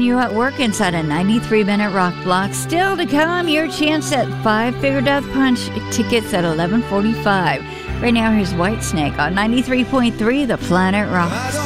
you at work inside a 93-minute rock block. Still to come, your chance at 5 Figure Death Punch tickets at 11:45. Right now, here's Whitesnake on 93.3 The Planet Rock.